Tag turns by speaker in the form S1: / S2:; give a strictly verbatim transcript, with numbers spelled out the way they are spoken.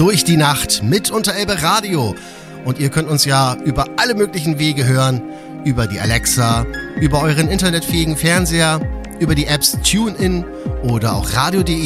S1: durch die Nacht mit Unterelbe Radio. Und ihr könnt uns ja über alle möglichen Wege hören, über die Alexa, über euren internetfähigen Fernseher, über die Apps TuneIn oder auch radio punkt de.